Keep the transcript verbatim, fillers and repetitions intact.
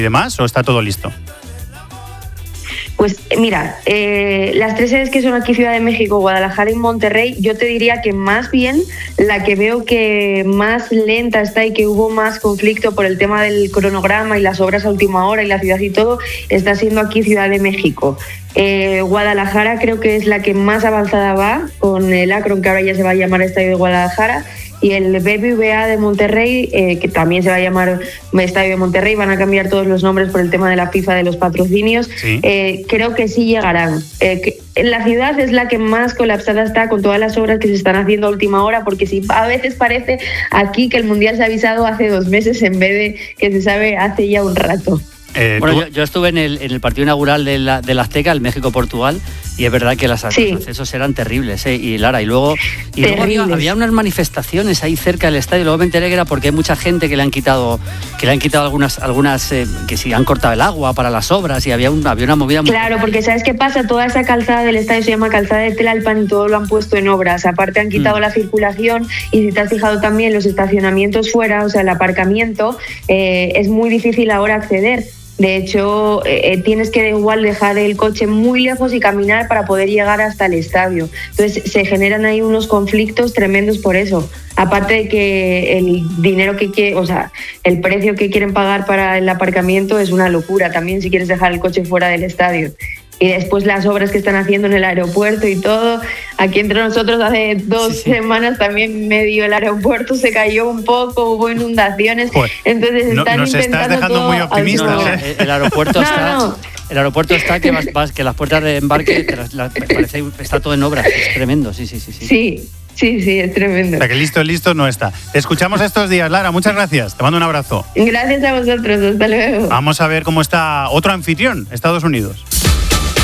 y demás, o está todo listo? Pues mira, eh, las tres sedes que son aquí Ciudad de México, Guadalajara y Monterrey, yo te diría que más bien la que veo que más lenta está y que hubo más conflicto por el tema del cronograma y las obras a última hora y la ciudad y todo, está siendo aquí Ciudad de México. Eh, Guadalajara creo que es la que más avanzada va, con el Akron, que ahora ya se va a llamar Estadio de Guadalajara, y el B B V A de Monterrey, eh, que también se va a llamar Estadio de Monterrey, van a cambiar todos los nombres por el tema de la FIFA de los patrocinios. Sí. Eh, creo que sí llegarán. Eh, que la ciudad es la que más colapsada está con todas las obras que se están haciendo a última hora, porque si a veces parece aquí que el Mundial se ha avisado hace dos meses en vez de que se sabe hace ya un rato. Eh, bueno, yo, yo estuve en el, en el partido inaugural de la, de la Azteca, el México-Portugal, y es verdad que las, sí. los accesos eran terribles, ¿eh? Y Lara, y luego, y luego había, había unas manifestaciones ahí cerca del estadio, luego me enteré que era porque hay mucha gente que le han quitado, que le han quitado algunas, algunas eh, que sí han cortado el agua para las obras, y había, un, había una movida muy... Claro, porque ¿sabes qué pasa? Toda esa calzada del estadio se llama calzada de Tlalpan y todo lo han puesto en obras, aparte han quitado mm. la circulación, y si te has fijado también los estacionamientos fuera, o sea el aparcamiento, eh, es muy difícil ahora acceder. De hecho, eh, tienes que igual dejar el coche muy lejos y caminar para poder llegar hasta el estadio. Entonces se generan ahí unos conflictos tremendos por eso. Aparte de que el dinero que quiere, o sea, el precio que quieren pagar para el aparcamiento es una locura también si quieres dejar el coche fuera del estadio. Y después las obras que están haciendo en el aeropuerto y todo. Aquí entre nosotros hace dos sí, sí. semanas también medio el aeropuerto se cayó un poco, hubo inundaciones. Joder, entonces están no, nos intentando estás dejando todo muy optimistas. No, no, el, el aeropuerto está... No, no. El aeropuerto está que vas, vas, que las puertas de embarque te las, las, parece está todo en obras, es tremendo, sí, sí, sí. Sí, sí, sí, sí es tremendo. O sea que listo, listo no está. Te escuchamos estos días, Lara, muchas gracias. Te mando un abrazo. Gracias a vosotros, hasta luego. Vamos a ver cómo está otro anfitrión, Estados Unidos.